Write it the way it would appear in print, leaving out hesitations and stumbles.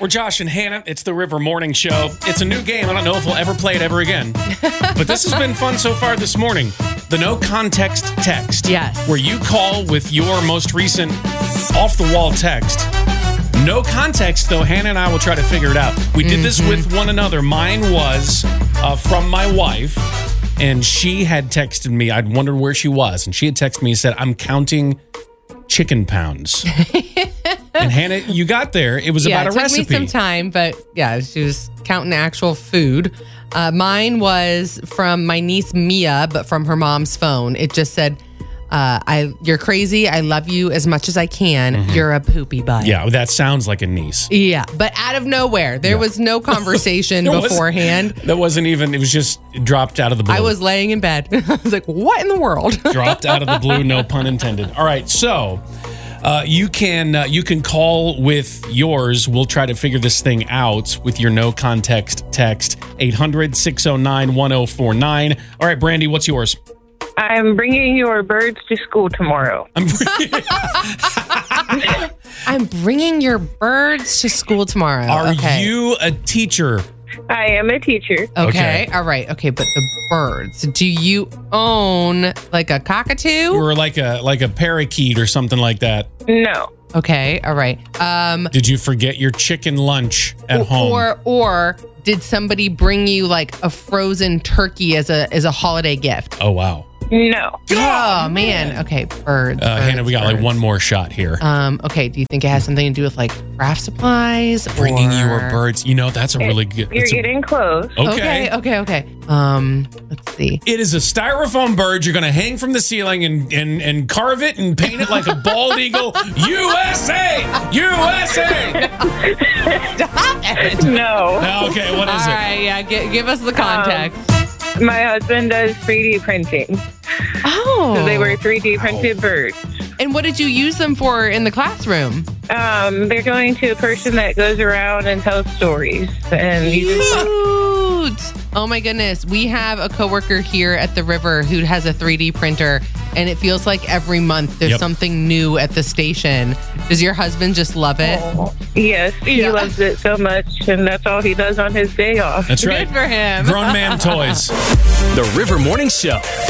We're Josh and Hannah. It's the River Morning Show. It's a new game. I don't know if we'll ever play it ever again. But this has been fun so far this morning. The no context text. Yes. Where you call with your most recent off-the-wall text. No context, though. Hannah and I will try to figure it out. We did this with one another. Mine was from my wife, and she had texted me. I'd wondered where she was, and she had texted me and said, I'm counting chicken pounds. And Hannah, you got there. It was about a recipe. It took me some time, but yeah, she was counting actual food. Mine was from my niece Mia, but from her mom's phone. It just said, you're crazy. I love you as much as I can. You're a poopy butt. Yeah, that sounds like a niece. Yeah, but out of nowhere. There was no conversation beforehand. That wasn't even, it was just dropped out of the blue. I was laying in bed. I was like, what in the world? Dropped out of the blue, no pun intended. All right, so you can call with yours. We'll try to figure this thing out with your no context text, 800-609-1049. All right, Brandy, what's yours? I'm bringing your birds to school tomorrow. I'm bringing your birds to school tomorrow. Are you a teacher? I am a teacher. Okay. All right. Okay. But the birds, do you own like a cockatoo? Or like a parakeet or something like that? No. Okay. All right. Did you forget your chicken lunch at home? Or did somebody bring you like a frozen turkey as a holiday gift? Oh, wow. No. Oh, man. Okay. Birds. Hannah, we got like one more shot here. Okay. Do you think it has something to do with like craft supplies? Bringing your birds. You know, that's a really good. You're getting close. Okay. Okay. Let's see. It is a styrofoam bird you're going to hang from the ceiling and carve it and paint it like a bald eagle. USA! USA! Stop it. No. Okay, what is All it? right. Yeah. Give us the context. My husband does 3D printing. Oh. So they were 3D printed birds. And what did you use them for in the classroom? They're going to a person that goes around and tells stories. And Cute. Oh my goodness. We have a coworker here at the River who has a 3D printer, and it feels like every month there's something new at the station. Does your husband just love it? Yes, he loves it so much, and that's all he does on his day off. That's right. Good for him. Grown man toys. The River Morning Show.